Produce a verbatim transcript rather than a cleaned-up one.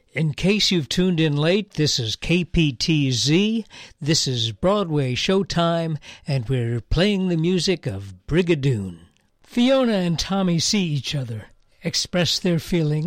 In case you've tuned in late, this is K P T Z, this is Broadway Showtime, and we're playing the music of Brigadoon. Fiona and Tommy see each other, express their feelings,